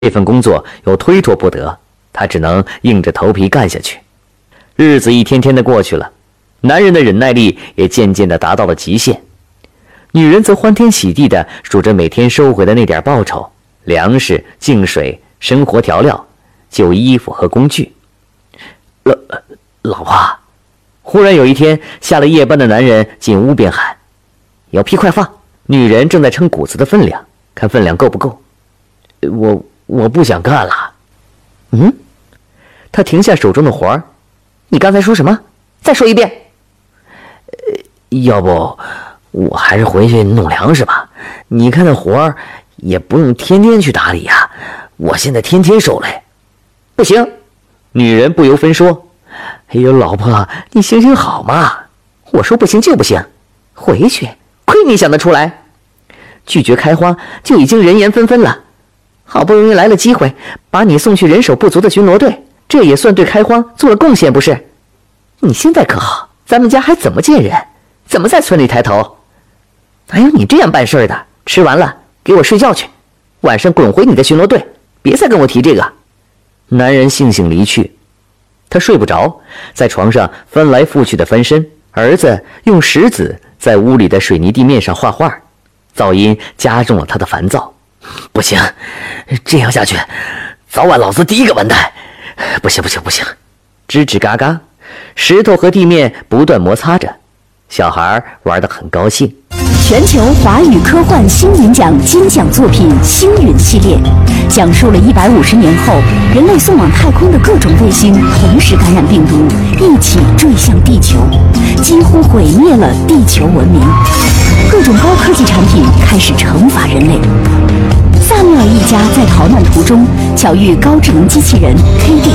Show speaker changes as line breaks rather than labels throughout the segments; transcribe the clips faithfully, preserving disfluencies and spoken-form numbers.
这份工作又推脱不得，他只能硬着头皮干下去。日子一天天的过去了，男人的忍耐力也渐渐的达到了极限。女人则欢天喜地的数着每天收回的那点报酬，粮食、净水、生活调料、旧衣服和工具。老老婆，忽然有一天，下了夜班的男人进屋便喊：“有屁快放！”女人正在称谷子的分量，看分量够不够。我我不想干了。嗯？他停下手中的活儿。你刚才说什么？再说一遍。呃，要不我还是回去弄粮食吧。你看那活儿也不用天天去打理呀、啊，我现在天天受累。不行，女人不由分说。哎呦，老婆，你行行好嘛！我说不行就不行，回去。亏你想得出来，拒绝开荒就已经人言纷纷了。好不容易来了机会，把你送去人手不足的巡逻队，这也算对开荒做了贡献不是？你现在可好，咱们家还怎么见人？怎么在村里抬头？哪有你这样办事的？吃完了给我睡觉去，晚上滚回你的巡逻队，别再跟我提这个。男人悻悻离去，他睡不着，在床上翻来覆去的翻身。儿子用石子在屋里的水泥地面上画画，噪音加重了他的烦躁。不行，这样下去早晚老子第一个完蛋。不行不行不行！吱吱嘎嘎，石头和地面不断摩擦着，小孩玩得很高兴。
全球华语科幻星云奖金奖作品《星云》系列，讲述了一百五十年后人类送往太空的各种卫星同时感染病毒，一起坠向地球，几乎毁灭了地球文明。各种高科技产品开始惩罚人类。萨缪尔一家在逃难途中巧遇高智能机器人 K D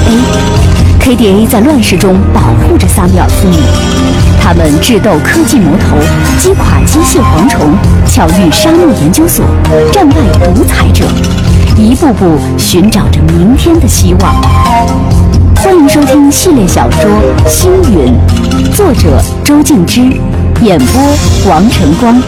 A，K D A 在乱世中保护着萨缪尔父母。他们智斗科技魔头，击垮机械蝗虫，巧遇沙漠研究所，战败独裁者，一步步寻找着明天的希望。欢迎收听系列小说《星云》，作者周静之，演播王晨光。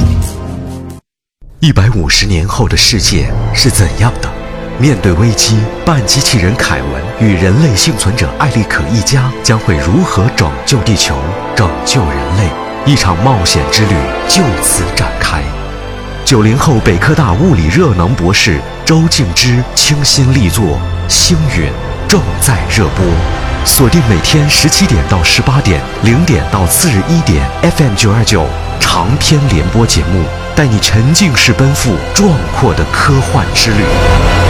一百五十年后的世界是怎样的？面对危机，半机器人凯文与人类幸存者艾利可一家将会如何拯救地球、拯救人类？一场冒险之旅就此展开。九零后北科大物理热能博士周静之倾心力作《星云》正在热播，锁定每天十七点到十八点，零点到次日一点 F M 九二九长篇联播节目，带你沉浸式奔赴壮阔的科幻之旅。